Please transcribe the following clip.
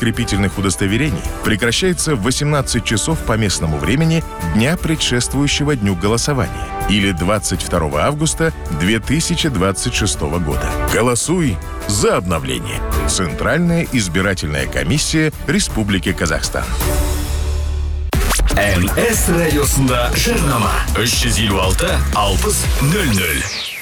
скрепительных удостоверений прекращается в 18 часов по местному времени дня, предшествующего дню голосования, или 22 августа 2026 года. Голосуй за обновление. Центральная избирательная комиссия Республики Казахстан. МС радиосында жарнама 356 60 00.